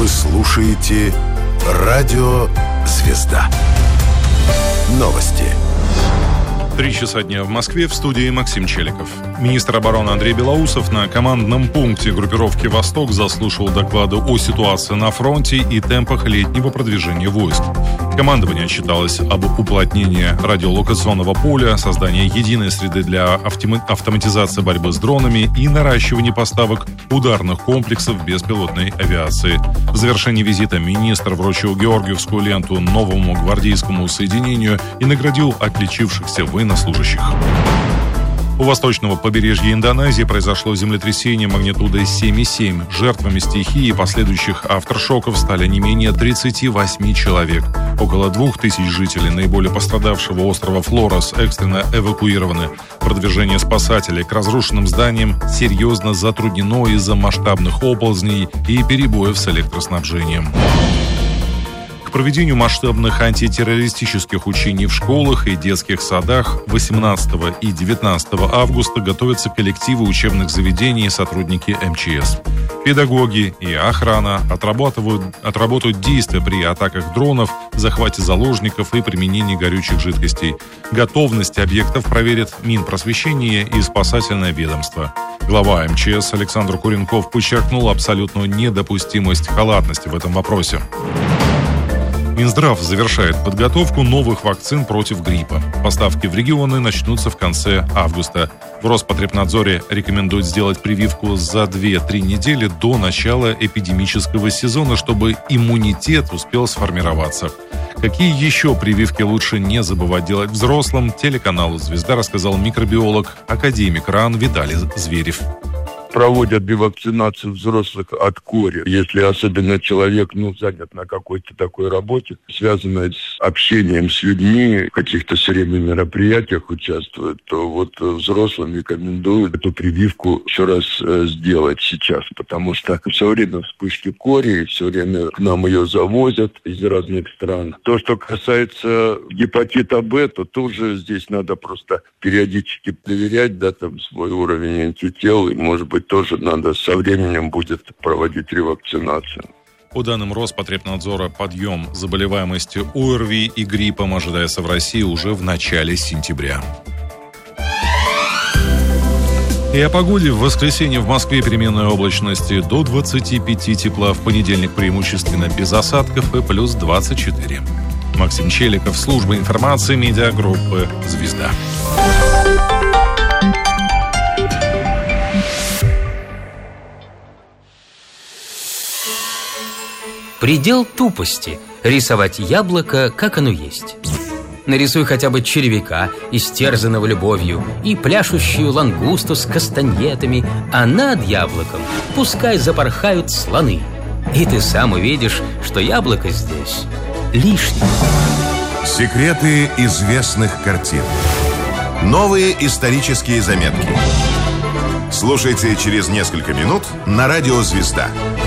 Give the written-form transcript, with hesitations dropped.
Вы слушаете Радио Звезда. Новости. 3 часа дня в Москве, в студии Максим Челиков. Министр обороны Андрей Белоусов на командном пункте группировки «Восток» заслушал доклады о ситуации на фронте и темпах летнего продвижения войск. Командование отчиталось об уплотнении радиолокационного поля, создании единой среды для автоматизации борьбы с дронами и наращивании поставок ударных комплексов беспилотной авиации. В завершении визита министр вручил георгиевскую ленту новому гвардейскому соединению и наградил отличившихся военнослужащих. У восточного побережья Индонезии произошло землетрясение магнитудой 7,7. Жертвами стихии и последующих авторшоков стали не менее 38 человек. Около 2000 жителей наиболее пострадавшего острова Флорес экстренно эвакуированы. Продвижение спасателей к разрушенным зданиям серьезно затруднено из-за масштабных оползней и перебоев с электроснабжением. К проведению масштабных антитеррористических учений в школах и детских садах 18 и 19 августа готовятся коллективы учебных заведений и сотрудники МЧС. Педагоги и охрана отрабатывают действия при атаках дронов, захвате заложников и применении горючих жидкостей. Готовность объектов проверят Минпросвещение и спасательное ведомство. Глава МЧС Александр Куренков подчеркнул абсолютную недопустимость халатности в этом вопросе. Минздрав завершает подготовку новых вакцин против гриппа. Поставки в регионы начнутся в конце августа. В Роспотребнадзоре рекомендуют сделать прививку за 2-3 недели до начала эпидемического сезона, чтобы иммунитет успел сформироваться. Какие еще прививки лучше не забывать делать взрослым, телеканалу «Звезда» рассказал микробиолог, академик РАН Виталий Зверев. Проводят бивакцинацию взрослых от кори. Если особенно человек занят на какой-то такой работе, связанной с общением с людьми, в каких-то все время мероприятиях участвует, то взрослым рекомендуют эту прививку еще раз сделать сейчас, потому что все время вспышки кори, все время к нам ее завозят из разных стран. То, что касается гепатита Б, то тоже здесь надо просто периодически проверять, свой уровень антител, и, может быть, тоже надо со временем будет проводить ревакцинацию. По данным Роспотребнадзора, подъем заболеваемости ОРВИ и гриппом ожидается в России уже в начале сентября. И о погоде. В воскресенье в Москве переменная облачность до 25 тепла, в понедельник преимущественно без осадков и плюс 24. Максим Челиков, служба информации медиагруппы «Звезда». Предел тупости – рисовать яблоко, как оно есть. Нарисуй хотя бы червяка, истерзанного любовью, и пляшущую лангусту с кастаньетами, а над яблоком пускай запорхают слоны. И ты сам увидишь, что яблоко здесь лишнее. Секреты известных картин. Новые исторические заметки. Слушайте через несколько минут на радио «Звезда».